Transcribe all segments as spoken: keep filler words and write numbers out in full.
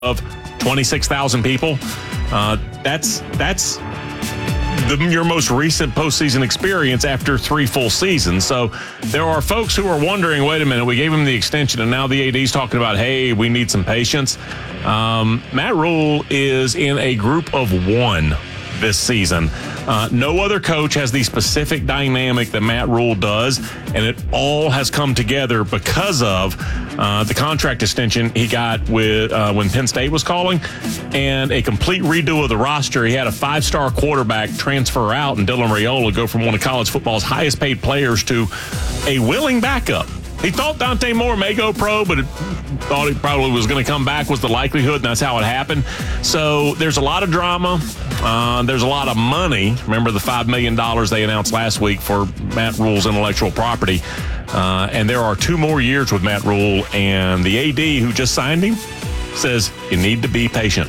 of twenty-six thousand people. Uh, that's that's the, your most recent postseason experience after three full seasons. So there are folks who are wondering, wait a minute, we gave him the extension, and now the A D's talking about, hey, we need some patience. Um, Matt Rhule is in a group of one this season. Uh, no other coach has the specific dynamic that Matt Rhule does, and it all has come together because of uh, the contract extension he got with uh, when Penn State was calling, and a complete redo of the roster. He had a five-star quarterback transfer out, and Dylan Raiola go from one of college football's highest-paid players to a willing backup. He thought Dante Moore may go pro, but it thought he probably was going to come back was the likelihood, and that's how it happened. So there's a lot of drama. Uh, there's a lot of money. Remember the five million dollars they announced last week for Matt Rhule's intellectual property. Uh, and there are two more years with Matt Rhule, and the A D who just signed him says you need to be patient.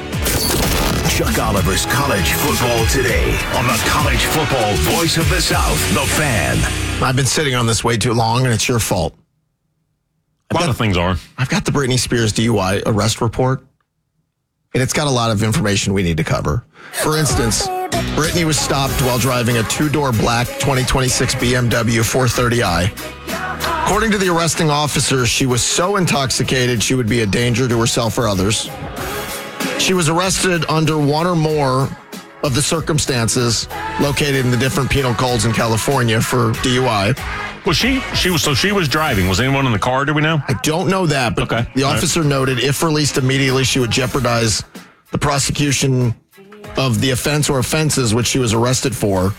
Chuck Oliver's College Football Today on the College Football Voice of the South, The Fan. I've been sitting on this way too long, and it's your fault. A lot got, of things are. I've got the Britney Spears D U I arrest report, and it's got a lot of information we need to cover. For instance, Britney was stopped while driving a two-door black twenty twenty-six B M W four thirty i. According to the arresting officer, she was so intoxicated she would be a danger to herself or others. She was arrested under one or more of the circumstances located in the different penal codes in California for D U I. Was she? She was. So she was driving. Was anyone in the car? Do we know? I don't know that, but okay. The All officer right. noted if released immediately, she would jeopardize the prosecution of the offense or offenses which she was arrested for.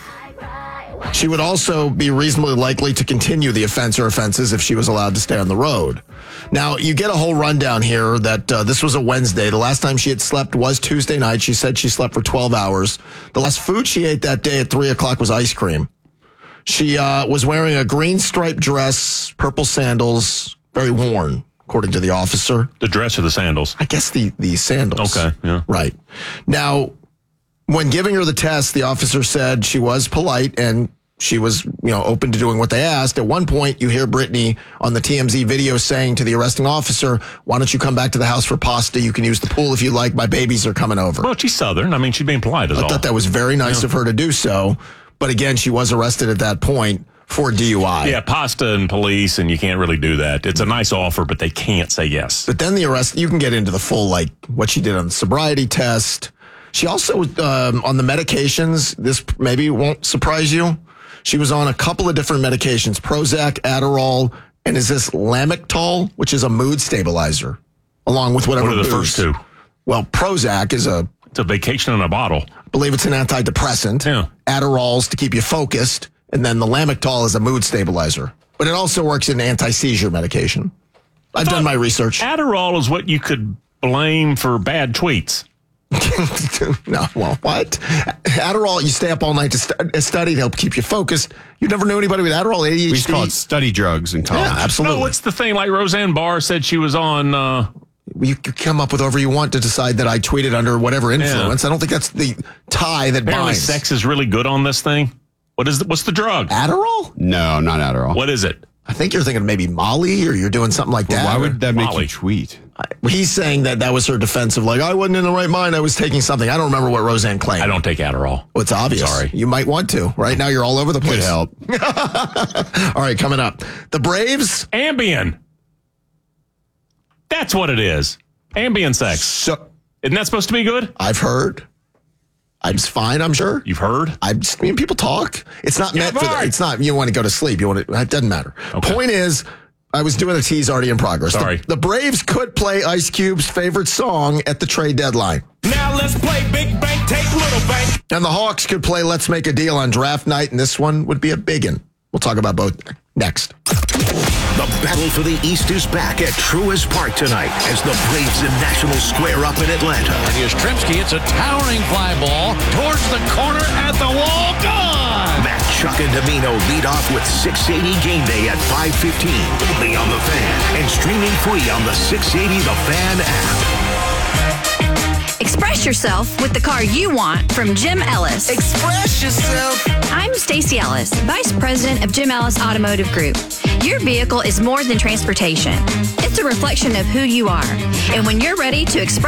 She would also be reasonably likely to continue the offense or offenses if she was allowed to stay on the road. Now, you get a whole rundown here that uh, this was a Wednesday. The last time she had slept was Tuesday night. She said she slept for twelve hours. The last food she ate that day at three o'clock was ice cream. She uh, was wearing a green striped dress, purple sandals, very worn, according to the officer. The dress or the sandals? I guess the, the sandals. Okay, yeah. Right. Now, when giving her the test, the officer said she was polite and she was, you know, open to doing what they asked. At one point, you hear Britney on the T M Z video saying to the arresting officer, why don't you come back to the house for pasta? You can use the pool if you like. My babies are coming over. Well, she's Southern. I mean, she's being polite as I all. thought that was very nice Yeah. of her to do so. But again, she was arrested at that point for D U I. Yeah, pasta and police, and you can't really do that. It's a nice offer, but they can't say yes. But then the arrest, you can get into the full, like, what she did on the sobriety test. She also, um, on the medications, this maybe won't surprise you. She was on a couple of different medications, Prozac, Adderall, and is this Lamictal, which is a mood stabilizer, along with whatever What are the booze. first two? Well, Prozac is a, It's a vacation in a bottle. I believe it's an antidepressant. Yeah. Adderall's to keep you focused, and then the Lamictal is a mood stabilizer. But it also works in anti-seizure medication. I've done my research. Adderall is what you could blame for bad tweets. No, well, what? Adderall, you stay up all night to st- study to help keep you focused. You never knew anybody with Adderall, A D H D. We used to call it study drugs in college. Yeah, absolutely. No, what's the thing? Like Roseanne Barr said she was on... Uh, You can come up with whatever you want to decide that I tweeted under whatever influence. Yeah. I don't think that's the tie that apparently binds. sex is really good on this thing. What is the, What's the drug? Adderall? No, not Adderall. What is it? I think you're thinking maybe Molly or you're doing something like that. Why would that make Molly. you tweet? He's saying that that was her defense of like, I wasn't in the right mind. I was taking something. I don't remember what Roseanne claimed. I don't take Adderall. Well, it's obvious. Sorry. You might want to. Right now, you're all over the place. Could help. All right, coming up. The Braves. Ambien. That's what it is. Ambien sex. So, Isn't that supposed to be good? I've heard. I'm fine, I'm sure. You've heard? I just, I mean, people talk. It's not Yeah, meant for I've that. heard. It's not, you want to go to sleep. You want to, it doesn't matter. Okay. Point is, I was doing a tease already in progress. Sorry. The, the Braves could play Ice Cube's favorite song at the trade deadline. Now let's play big bank, take little bank. And the Hawks could play Let's Make a Deal on draft night, and this one would be a biggin. We'll talk about both next. The battle for the East is back at Truist Park tonight as the Braves and Nationals square up in Atlanta. And here's Trimsky. It's a towering fly ball towards the corner at the wall. Gone! Matt, Chuck, and Domino lead off with six eighty Game Day at five fifteen, only on The Fan, and streaming free on the six eighty The Fan app. Express yourself with the car you want from Jim Ellis. Express yourself. I'm Stacey Ellis, Vice President of Jim Ellis Automotive Group. Your vehicle is more than transportation. It's a reflection of who you are. And when you're ready to express